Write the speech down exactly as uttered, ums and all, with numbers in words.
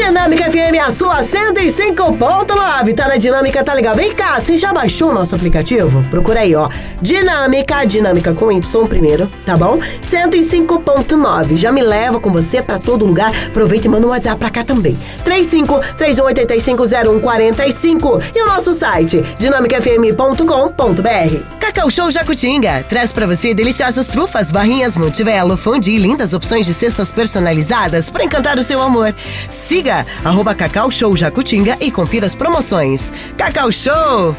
Dinâmica F M, a sua cento e cinco ponto nove. Tá na Dinâmica, tá legal? Vem cá, você já baixou o nosso aplicativo? Procura aí, ó. Dinâmica, Dinâmica com Y primeiro, tá bom? cento e cinco ponto nove. Já me leva com você pra todo lugar. Aproveita e manda um WhatsApp pra cá também. três cinco três um oito cinco zero um quatro cinco. E o nosso site, dinâmica f m ponto com ponto b r. Cacau Show Jacutinga traz pra você deliciosas trufas, barrinhas, Montivelo, fondue e lindas opções de cestas personalizadas para encantar o seu amor. Siga arroba Cacau Show Jacutinga e confira as promoções. Cacau Show!